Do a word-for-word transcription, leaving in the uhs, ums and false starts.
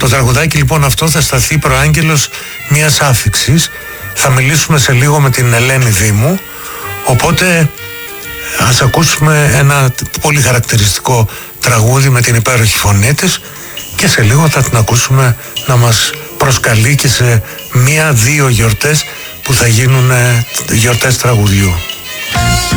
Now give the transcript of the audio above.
Το τραγουδάκι λοιπόν αυτό θα σταθεί προάγγελος μιας άφιξης. Θα μιλήσουμε σε λίγο με την Ελένη Δήμου, οπότε ας ακούσουμε ένα πολύ χαρακτηριστικό τραγούδι με την υπέροχη φωνή της και σε λίγο θα την ακούσουμε να μας προσκαλεί και σε μία-δύο γιορτές που θα γίνουν γιορτές τραγουδιού.